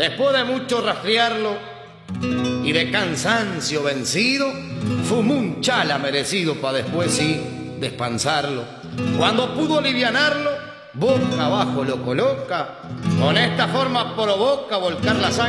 después de mucho rastrearlo y de cansancio vencido, fumó un chala merecido pa' después sí despansarlo. Cuando pudo alivianarlo, boca abajo lo coloca, con esta forma provoca volcar la sangre